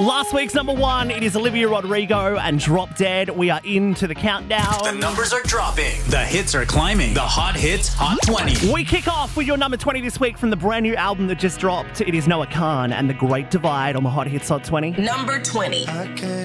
Last week's number one, it is Olivia Rodrigo and Drop Dead. We are into the countdown. The numbers are dropping. The hits are climbing. The Hot Hits Hot 20. We kick off with your number 20 this week from the brand new album that just dropped. It is Noah Kahan and The Great Divide on the Hot Hits Hot 20. Number 20.